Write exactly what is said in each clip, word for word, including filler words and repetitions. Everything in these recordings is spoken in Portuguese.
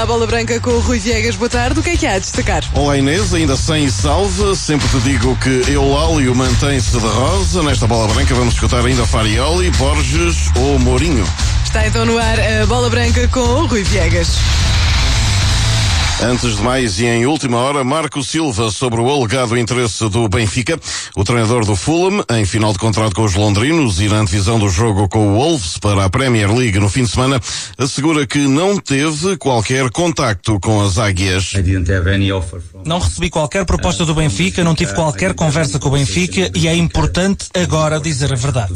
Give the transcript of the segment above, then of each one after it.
A Bola Branca com o Rui Viegas, boa tarde. O que é que há a destacar? Olá Inês, ainda sem salve, sempre te digo que Eulálio mantém-se de rosa. Nesta Bola Branca vamos escutar ainda Farioli, Borges ou Mourinho. Está então no ar a Bola Branca com o Rui Viegas. Antes de mais e em última hora, Marco Silva sobre o alegado interesse do Benfica. O treinador do Fulham, em final de contrato com os londrinos e na antevisão do jogo com o Wolves para a Premier League no fim de semana, assegura que não teve qualquer contacto com as águias. Não recebi qualquer proposta do Benfica, não tive qualquer conversa com o Benfica e é importante agora dizer a verdade.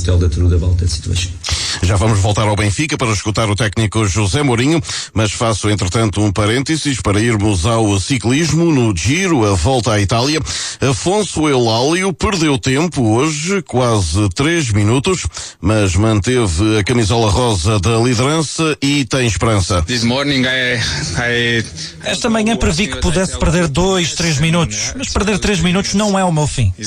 Já vamos voltar ao Benfica para escutar o técnico José Mourinho, mas faço entretanto um parênteses para irmos ao ciclismo. No Giro, a volta à Itália, Afonso Eulálio perdeu tempo hoje, quase três minutos, mas manteve a camisola rosa da liderança e tem esperança. Esta manhã previ que pudesse perder dois, três minutos, mas perder três minutos não é o meu fim.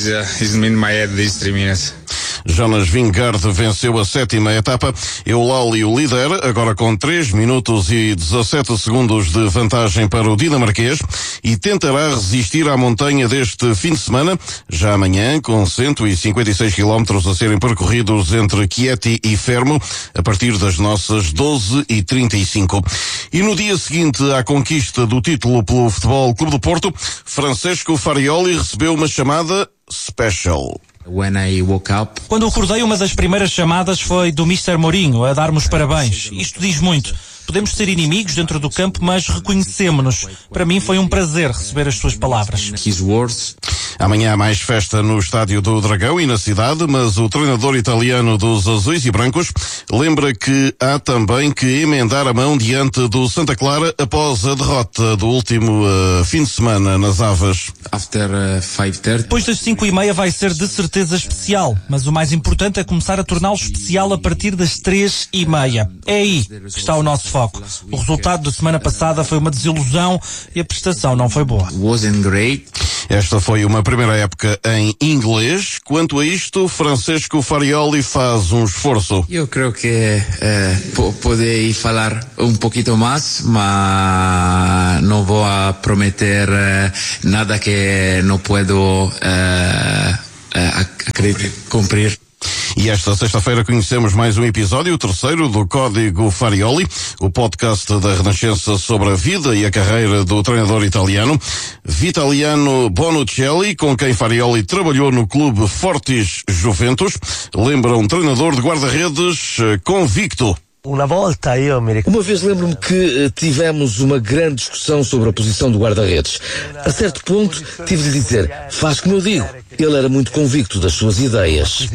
Jonas Vingegaard venceu a sétima etapa. Eulálio lidera, agora com três minutos e dezassete segundos de vantagem para o dinamarquês e tentará resistir à montanha deste fim de semana, já amanhã, com cento e cinquenta e seis quilómetros a serem percorridos entre Chieti e Fermo, a partir das nossas doze e trinta e cinco. E no dia seguinte à conquista do título pelo Futebol Clube do Porto, Francesco Farioli recebeu uma chamada special. Quando acordei, uma das primeiras chamadas foi do mister Mourinho a dar-me os parabéns. Isto diz muito. Podemos ser inimigos dentro do campo, mas reconhecemos-nos. Para mim foi um prazer receber as suas palavras. Amanhã há mais festa no Estádio do Dragão e na cidade, mas o treinador italiano dos azuis e brancos lembra que há também que emendar a mão diante do Santa Clara após a derrota do último uh, fim de semana nas Avas. Depois das cinco e meia vai ser de certeza especial, mas o mais importante é começar a torná-lo especial a partir das três e meia. É aí que está o nosso foco. O resultado da semana passada foi uma desilusão e a prestação não foi boa. Esta foi uma primeira época em inglês. Quanto a isto, Francesco Farioli faz um esforço. Eu creio que eh, poder falar um pouquinho mais, mas não vou prometer eh, nada que não puedo eh, eh, cumprir. E esta sexta-feira conhecemos mais um episódio, o terceiro do Código Farioli, o podcast da Renascença sobre a vida e a carreira do treinador italiano, Vitaliano Bonuccelli, com quem Farioli trabalhou no clube Fortis Juventus, lembra um treinador de guarda-redes convicto. Uma vez lembro-me que tivemos uma grande discussão sobre a posição do guarda-redes. A certo ponto tive de dizer, faz como eu digo. Ele era muito convicto das suas ideias.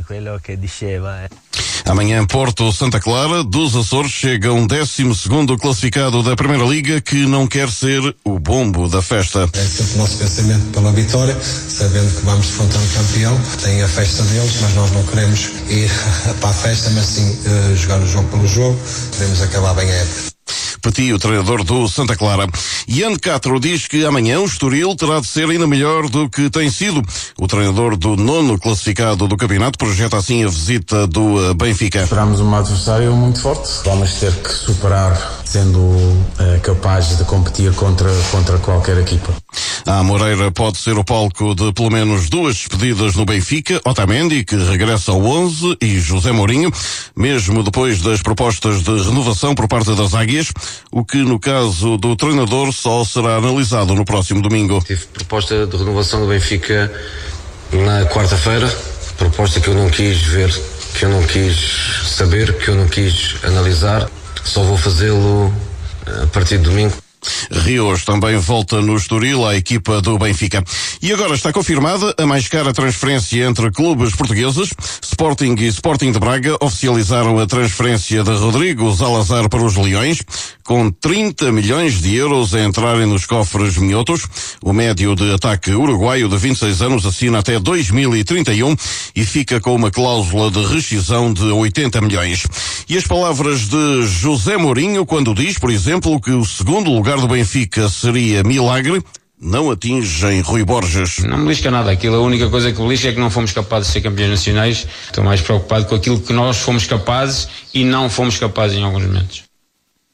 Amanhã Porto Santa Clara, dos Açores, chega um décimo segundo classificado da Primeira Liga que não quer ser o bombo da festa. É sempre o nosso pensamento pela vitória, sabendo que vamos defrontar um campeão. Tem a festa deles, mas nós não queremos ir para a festa, mas sim uh, jogar o jogo pelo jogo. Queremos acabar bem a época. Petit, o treinador do Santa Clara. Ian Castro diz que amanhã o Estoril terá de ser ainda melhor do que tem sido. O treinador do nono classificado do campeonato projeta assim a visita do Benfica. Esperamos um adversário muito forte. Vamos ter que superar, sendo uh, capazes de competir contra, contra qualquer equipa. A Moreira pode ser o palco de pelo menos duas despedidas no Benfica, Otamendi, que regressa ao onze, e José Mourinho, mesmo depois das propostas de renovação por parte das Águias, o que no caso do treinador só será analisado no próximo domingo. Tive proposta de renovação do Benfica na quarta-feira, proposta que eu não quis ver, que eu não quis saber, que eu não quis analisar, só vou fazê-lo a partir de domingo. Rios também volta no Estoril à equipa do Benfica. E agora está confirmada a mais cara transferência entre clubes portugueses. Sporting e Sporting de Braga oficializaram a transferência de Rodrigo Zalazar para os Leões, com trinta milhões de euros a entrarem nos cofres minhotos. O médio de ataque uruguaio de vinte e seis anos assina até dois mil e trinta e um e fica com uma cláusula de rescisão de oitenta milhões. E as palavras de José Mourinho quando diz, por exemplo, que o segundo lugar do Benfica seria milagre, não atingem Rui Borges. Não me belisca nada. Aquilo, a única coisa que me belisca é que não fomos capazes de ser campeões nacionais. Estou mais preocupado com aquilo que nós fomos capazes e não fomos capazes em alguns momentos.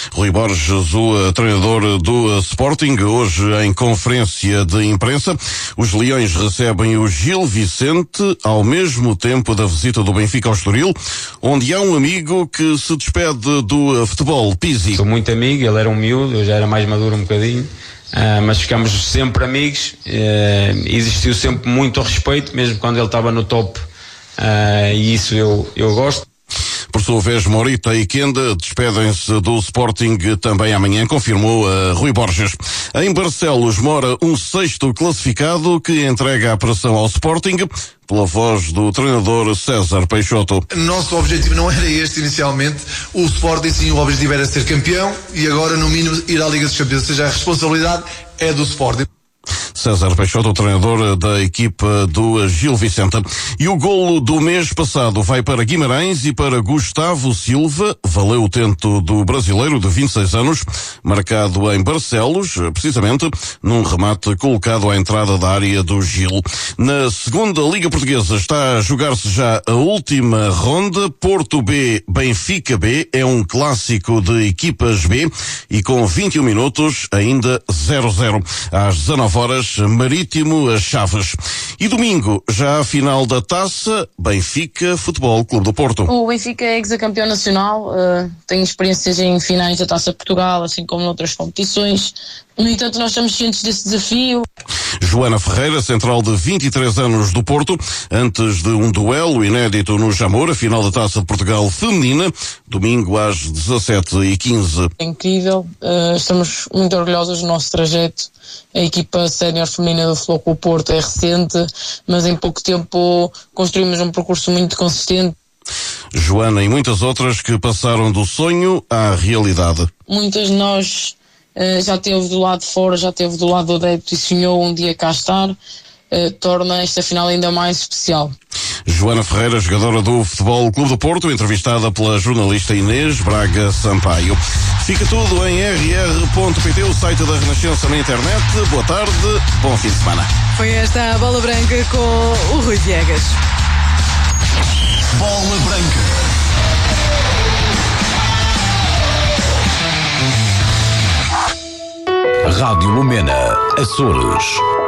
Rui Borges, o treinador do Sporting, hoje em conferência de imprensa. Os Leões recebem o Gil Vicente ao mesmo tempo da visita do Benfica ao Estoril, onde há um amigo que se despede do futebol. Pizzi. Sou muito amigo, ele era um miúdo, eu já era mais maduro um bocadinho, uh, mas ficamos sempre amigos, uh, existiu sempre muito respeito, mesmo quando ele estava no top, uh, e isso eu, eu gosto. Por sua vez, Morita e Kenda despedem-se do Sporting também amanhã, confirmou uh, Rui Borges. Em Barcelos mora um sexto classificado que entrega a pressão ao Sporting, pela voz do treinador César Peixoto. Nosso objetivo não era este inicialmente, o Sporting sim, o objetivo era ser campeão e agora no mínimo ir à Liga dos Campeões, ou seja, a responsabilidade é do Sporting. César Peixoto, o treinador da equipa do Gil Vicente. E o golo do mês passado vai para Guimarães e para Gustavo Silva, valeu o tento do brasileiro de vinte e seis anos, marcado em Barcelos, precisamente num remate colocado à entrada da área do Gil. Na segunda Liga Portuguesa está a jogar-se já a última ronda. Porto B, Benfica B, é um clássico de equipas B e com vinte e um minutos ainda zero a zero. Às dezanove horas, Marítimo a Chaves. E domingo, já a final da Taça, Benfica Futebol Clube do Porto. O Benfica é ex-campeão nacional, uh, tem experiências em finais da Taça Portugal, assim como noutras competições. No entanto, nós estamos cientes desse desafio. Joana Ferreira, central de vinte e três anos do Porto, antes de um duelo inédito no Jamor, a final da Taça de Portugal feminina, domingo às dezassete e quinze. É incrível, uh, estamos muito orgulhosos do nosso trajeto. A equipa sénior feminina do Futebol Clube do Porto é recente, mas em pouco tempo construímos um percurso muito consistente. Joana e muitas outras que passaram do sonho à realidade. Muitas de nós uh, já teve do lado de fora, já teve do lado do adepto e sonhou um dia cá estar, uh, torna esta final ainda mais especial. Joana Ferreira, jogadora do Futebol Clube do Porto, entrevistada pela jornalista Inês Braga Sampaio. Fica tudo em r r ponto p t, o site da Renascença na internet. Boa tarde, bom fim de semana. Foi esta a Bola Branca com o Rui Viegas. Bola Branca. Rádio Lumena, Açores.